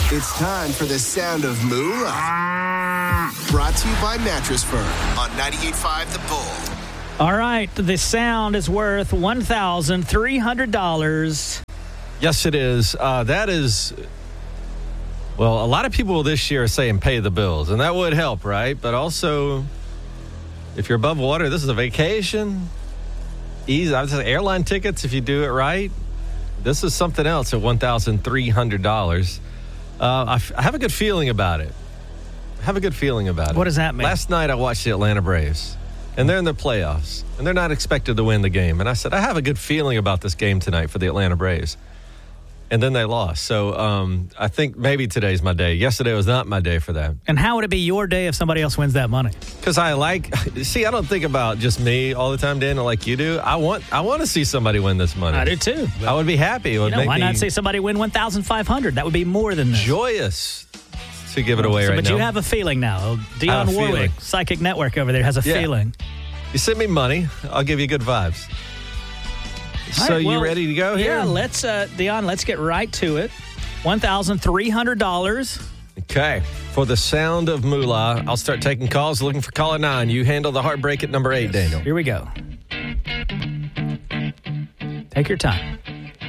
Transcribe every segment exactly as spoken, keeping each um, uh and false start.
It's time for the sound of Moolah. Brought to you by Mattress Firm on ninety-eight point five The Bull. All right, the sound is worth one thousand three hundred dollars. Yes, it is. Uh, that is, well, a lot of people this year are saying pay the bills, and that would help, right? But also, if you're above water, this is a vacation. Easy. I would say airline tickets if you do it right. This is something else at one thousand three hundred dollars. Uh, I, f- I have a good feeling about it. I have a good feeling about it. What does that mean? Last night I watched the Atlanta Braves, and they're in the playoffs, and they're not expected to win the game. And I said, I have a good feeling about this game tonight for the Atlanta Braves. And then they lost. So um, I think maybe today's my day. Yesterday was not my day for that. And how would it be your day if somebody else wins that money? Because I like, see, I don't think about just me all the time, Daniel, like you do. I want I want to see somebody win this money. I do too. I would be happy. It would You know, make why me not say somebody win one thousand five hundred dollars? That would be more than this. joyous to give it away So, right but now. you have a feeling now. I Dionne have a Warwick, feeling. Psychic Network over there, has a Yeah. feeling. You send me money, I'll give you good vibes. All So right, you well, ready to go here? Yeah, let's, uh, Dionne, let's get right to it. one thousand three hundred dollars. Okay. For the sound of moolah, I'll start taking calls, looking for caller nine. You handle the heartbreak at number eight, Daniel. Here we go. Take your time.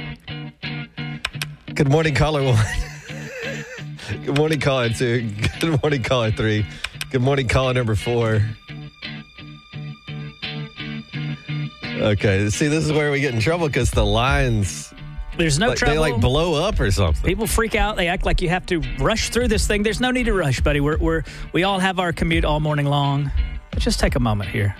Good morning, caller one. Good morning, caller two. Good morning, caller three. Good morning, caller number four. Okay, see, this is where we get in trouble because the lines, There's no like, trouble. they like blow up or something. People freak out. They act like you have to rush through this thing. There's no need to rush, buddy. We're, we're, we all have our commute all morning long. But just take a moment here.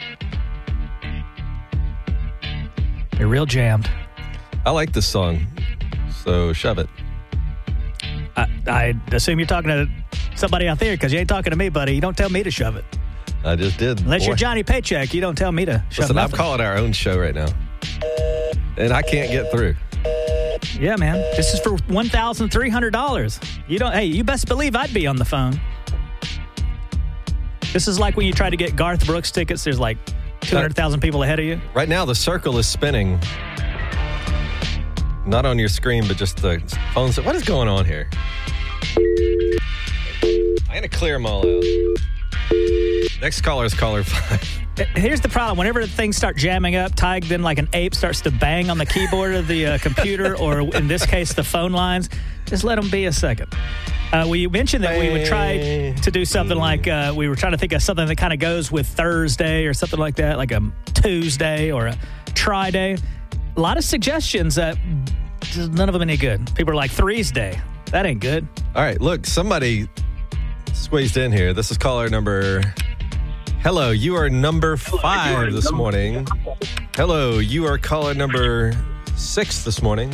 They're real jammed. I like this song, so shove it. I, I assume you're talking to somebody out there because you ain't talking to me, buddy. You don't tell me to shove it. I just did. Unless Boy. you're Johnny Paycheck, you don't tell me to shove Listen, I'm nothing. calling our own show right now, and I can't get through. Yeah, man. This is for one thousand three hundred dollars. You don't. Hey, you best believe I'd be on the phone. This is like when you try to get Garth Brooks tickets. There's like two hundred thousand people ahead of you. Right now, the circle is spinning. Not on your screen, but just the phone. What is going on here? I'm going to clear them all out. Next caller is caller five. Here's the problem. Whenever things start jamming up, Tig then like an ape starts to bang on the keyboard of the uh, computer, or in this case, the phone lines. Just let them be a second. Uh, we mentioned that we would try to do something like, uh, we were trying to think of something that kind of goes with Thursday or something like that, like a Tuesday or a Tri-Day. A lot of suggestions that none of them any good. People are like, Threes Day. That ain't good. All right, look, somebody squeezed in here. This is caller number... Hello, you are number five this morning. Hello, you are caller number six this morning.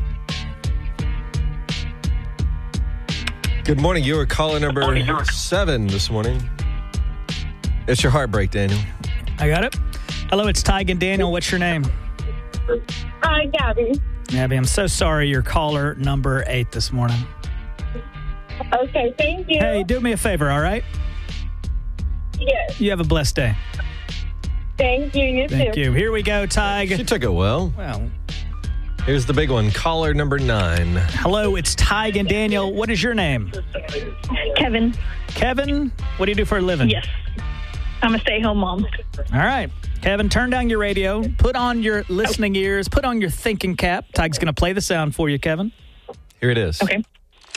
Good morning, you are caller number seven this morning. It's your heartbreak, Daniel. I got it. Hello, it's Tig and Daniel. What's your name? Hi, Gabby. Abby, I'm so sorry you're caller number eight this morning. Okay, thank you. Hey, do me a favor, all right? Yes, You have a blessed day. thank you. You Thank too. you. Here we go, She Tig. took it well. Well, Here's the big one. Caller number nine. hello, it's Tig and Daniel. What is your name? Kevin. Kevin, what do you do for a living? Yes. I'm a stay-home mom. All right. Kevin, turn down your radio. Put on your listening ears. Put on your thinking cap. Tig's going to play the sound for you, Kevin. Here it is. Okay.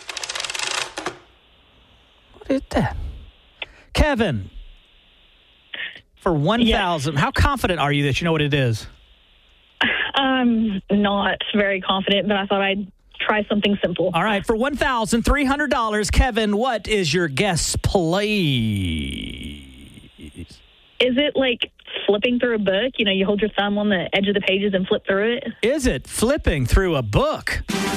What is that? Kevin, for one thousand dollars, how confident are you that you know what it is? I'm not very confident, but I thought I'd try something simple. All right. For one thousand three hundred dollars, Kevin, what is your guess, please? Is it like flipping through a book? You know, you hold your thumb on the edge of the pages and flip through it? Is it flipping through a book?